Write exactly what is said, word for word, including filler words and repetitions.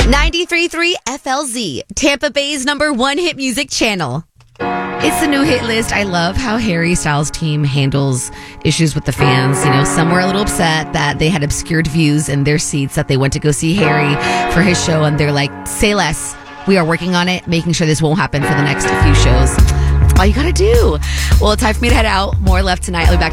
ninety-three point three F L Z, Tampa Bay's number one hit music channel. It's the new hit list. I love how Harry Styles' team handles issues with the fans. You know, some were a little upset that they had obscured views in their seats, that they went to go see Harry for his show, and they're like, say less. We are working on it, making sure this won't happen for the next few shows. That's all you gotta do. Well, it's time for me to head out. More left tonight. I'll be back